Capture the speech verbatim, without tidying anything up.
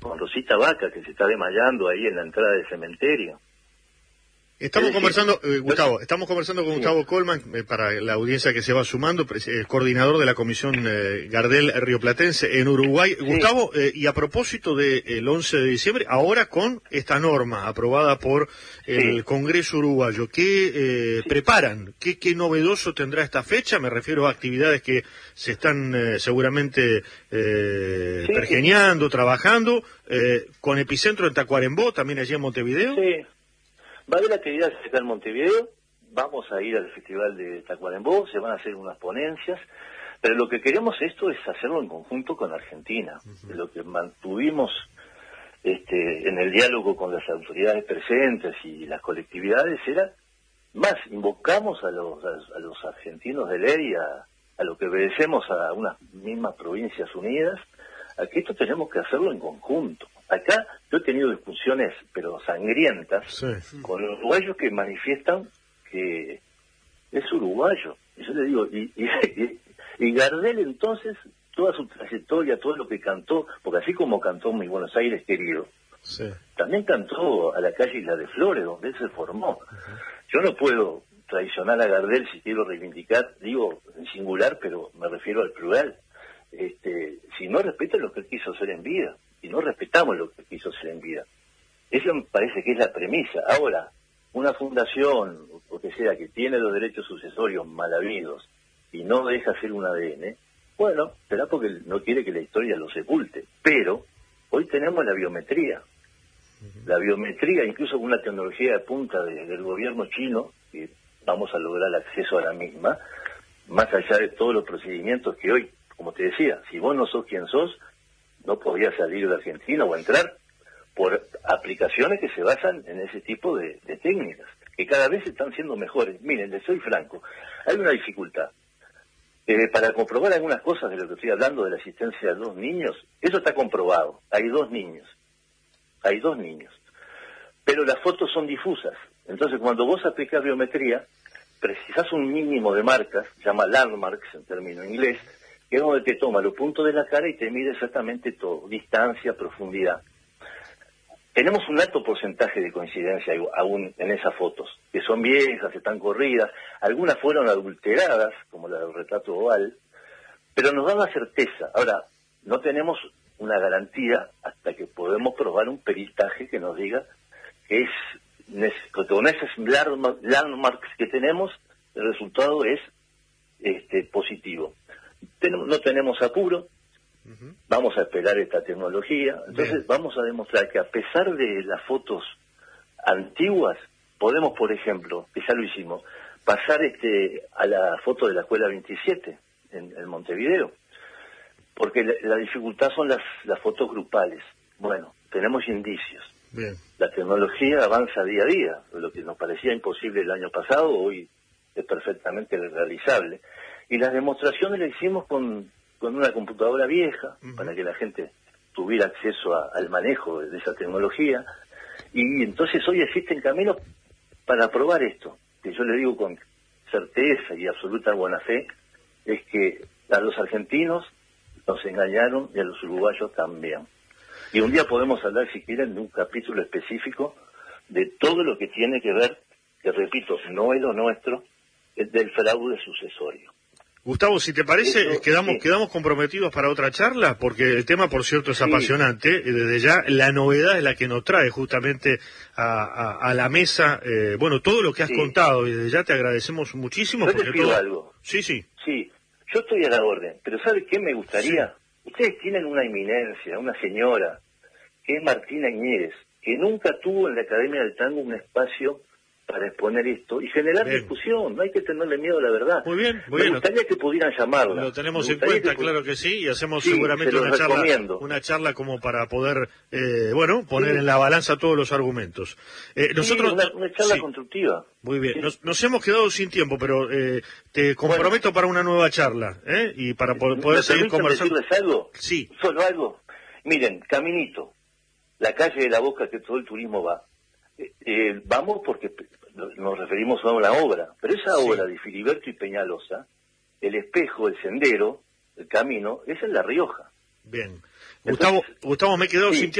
con Rosita Vaca, que se está desmayando ahí en la entrada del cementerio. Estamos decir, conversando, eh, Gustavo, estamos conversando con sí. Gustavo Colman, eh, para la audiencia que se va sumando, eh, coordinador de la Comisión eh, Gardel Rioplatense en Uruguay. Sí. Gustavo, eh, y a propósito del once de diciembre, ahora con esta norma aprobada por el sí. Congreso uruguayo, ¿qué eh, sí. preparan? ¿Qué, ¿Qué novedoso tendrá esta fecha? Me refiero a actividades que se están eh, seguramente eh, sí, pergeñando, sí. trabajando, eh, con epicentro en Tacuarembó, también allí en Montevideo. Sí. Va a haber actividades acá en Montevideo, vamos a ir al Festival de Tacuarembó, se van a hacer unas ponencias, pero lo que queremos esto es hacerlo en conjunto con Argentina. Uh-huh. Lo que mantuvimos este, en el diálogo con las autoridades presentes y las colectividades era, más, invocamos a los, a, a los argentinos de ley, a, a lo que obedecemos a unas mismas provincias unidas, a que esto tenemos que hacerlo en conjunto. Acá yo he tenido discusiones, pero sangrientas, sí. con los uruguayos que manifiestan que es uruguayo. Y yo le digo, y, y, y Gardel entonces, toda su trayectoria, todo lo que cantó, porque así como cantó Mi Buenos Aires querido, sí. también cantó a la calle Isla de Flores, donde él se formó. Uh-huh. Yo no puedo traicionar a Gardel si quiero reivindicar, digo en singular, pero me refiero al plural. Este, si no respeta lo que él quiso hacer en vida, y no respetamos lo que quiso hacer en vida. Eso me parece que es la premisa. Ahora, una fundación, o que sea, que tiene los derechos sucesorios mal habidos y no deja hacer un A D N, bueno, será porque no quiere que la historia lo sepulte. Pero hoy tenemos la biometría. La biometría, incluso con una tecnología de punta de, del gobierno chino, que vamos a lograr acceso a la misma, más allá de todos los procedimientos que hoy, como te decía, si vos no sos quien sos, no podría salir de Argentina o entrar por aplicaciones que se basan en ese tipo de, de técnicas, que cada vez están siendo mejores. Miren, les soy franco, hay una dificultad. Eh, para comprobar algunas cosas de lo que estoy hablando de la existencia de dos niños, eso está comprobado. Hay dos niños. Hay dos niños. Pero las fotos son difusas. Entonces, cuando vos aplicás biometría, precisás un mínimo de marcas, se llama landmarks en término inglés, que es donde te toma los puntos de la cara y te mide exactamente todo, distancia, profundidad. Tenemos un alto porcentaje de coincidencia aún en esas fotos, que son viejas, están corridas, algunas fueron adulteradas, como la del retrato oval, pero nos da una certeza. Ahora, no tenemos una garantía hasta que podemos probar un peritaje que nos diga que es, con esos landmarks que tenemos, el resultado es este, positivo. No tenemos apuro, uh-huh. vamos a esperar esta tecnología, entonces Bien. vamos a demostrar que a pesar de las fotos antiguas, podemos, por ejemplo, que ya lo hicimos, pasar este a la foto de la Escuela veintisiete en, en Montevideo, porque la, la dificultad son las, las fotos grupales. Bueno, tenemos indicios. Bien. La tecnología avanza día a día, lo que nos parecía imposible el año pasado, hoy es perfectamente realizable. Y las demostraciones las hicimos con, con una computadora vieja, uh-huh. para que la gente tuviera acceso a, al manejo de esa tecnología. Y entonces hoy existen caminos para probar esto, que yo le digo con certeza y absoluta buena fe, es que a los argentinos nos engañaron y a los uruguayos también. Y un día podemos hablar, si quieren, de un capítulo específico de todo lo que tiene que ver, que repito, no es lo nuestro, es del fraude sucesorio. Gustavo, si te parece, Eso, quedamos sí. quedamos comprometidos para otra charla, porque el tema, por cierto, es sí. apasionante. Desde ya, la novedad es la que nos trae justamente a, a, a la mesa, eh, bueno, todo lo que has sí. contado, y desde ya te agradecemos muchísimo. Yo porque les pido todo... algo. Sí, sí. Sí, yo estoy a la orden, pero ¿sabe qué me gustaría? Sí. Ustedes tienen una eminencia, una señora, que es Martina Iñiguez, que nunca tuvo en la Academia del Tango un espacio para exponer esto y generar bien. discusión. No hay que tenerle miedo a la verdad. Muy bien, muy Me bien. gustaría que pudieran llamarla. Lo tenemos en cuenta, que... claro que sí, y hacemos sí, seguramente una charla, una charla como para poder, eh, bueno, poner sí. en la balanza todos los argumentos. Eh, nosotros sí, una, una charla sí. constructiva. Muy bien. Sí. Nos, nos hemos quedado sin tiempo, pero eh, te comprometo bueno. para una nueva charla, ¿eh? Y para poder, poder seguir conversando. ¿Decirles algo? Sí. Solo algo. Miren, Caminito, la calle de la Boca que todo el turismo va. Eh, eh, vamos porque nos referimos a una obra, pero esa sí. obra de Filiberto y Peñalosa, el espejo, el sendero, el camino, es en La Rioja. Bien. Entonces, Gustavo, Gustavo, me he quedado sí. sin tiempo.